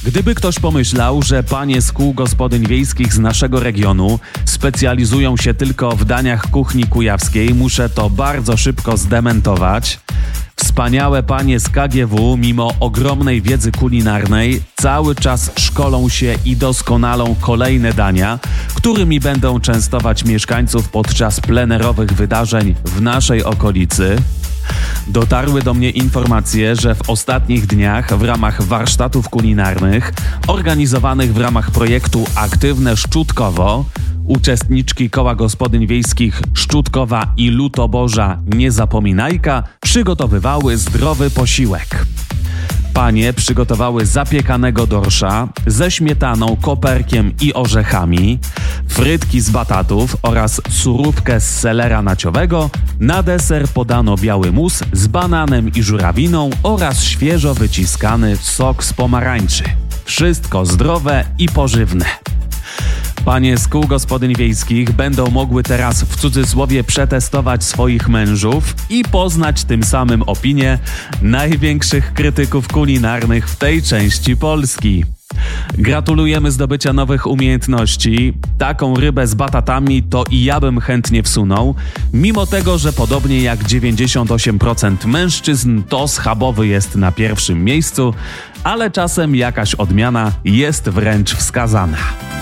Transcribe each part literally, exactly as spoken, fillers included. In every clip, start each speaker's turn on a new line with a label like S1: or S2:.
S1: Gdyby ktoś pomyślał, że panie z kół gospodyń wiejskich z naszego regionu specjalizują się tylko w daniach kuchni kujawskiej, muszę to bardzo szybko zdementować. Wspaniałe panie z K G W, mimo ogromnej wiedzy kulinarnej, cały czas szkolą się i doskonalą kolejne dania, którymi będą częstować mieszkańców podczas plenerowych wydarzeń w naszej okolicy. Dotarły do mnie informacje, że w ostatnich dniach w ramach warsztatów kulinarnych organizowanych w ramach projektu Aktywne Szczutkowo uczestniczki koła gospodyń wiejskich Szczutkowa i Lutoborza Niezapominajka przygotowywały zdrowy posiłek. Panie przygotowały zapiekanego dorsza ze śmietaną, koperkiem i orzechami, frytki z batatów oraz surówkę z selera naciowego. Na deser podano biały mus z bananem i żurawiną oraz świeżo wyciskany sok z pomarańczy. Wszystko zdrowe i pożywne. Panie z kół gospodyń wiejskich będą mogły teraz w cudzysłowie przetestować swoich mężów i poznać tym samym opinię największych krytyków kulinarnych w tej części Polski. Gratulujemy zdobycia nowych umiejętności. Taką rybę z batatami to i ja bym chętnie wsunął, mimo tego, że podobnie jak dziewięćdziesiąt osiem procent mężczyzn to schabowy jest na pierwszym miejscu, ale czasem jakaś odmiana jest wręcz wskazana.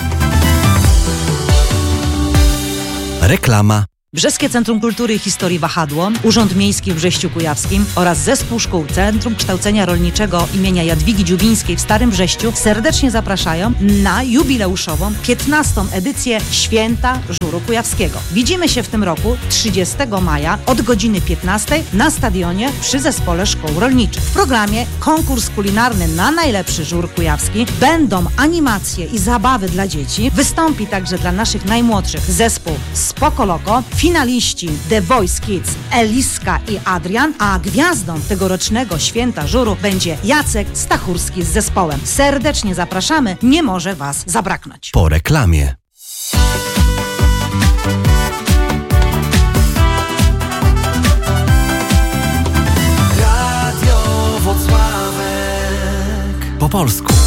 S2: Reklama.
S3: Brzeskie Centrum Kultury i Historii Wahadło, Urząd Miejski w Brześciu Kujawskim oraz Zespół Szkół Centrum Kształcenia Rolniczego imienia Jadwigi Dziubińskiej w Starym Brześciu serdecznie zapraszają na jubileuszową piętnastą edycję Święta Żuru Kujawskiego. Widzimy się w tym roku trzydziestego maja od godziny piętnastej na stadionie przy Zespole Szkół Rolniczych. W programie konkurs kulinarny na najlepszy żur kujawski, będą animacje i zabawy dla dzieci, wystąpi także dla naszych najmłodszych zespół Spoko Loko, finaliści The Voice Kids Eliska i Adrian, a gwiazdą tegorocznego Święta Żuru będzie Jacek Stachurski z zespołem. Serdecznie zapraszamy, nie może Was zabraknąć.
S2: Po reklamie.
S4: Radio Włocławek.
S2: Po polsku.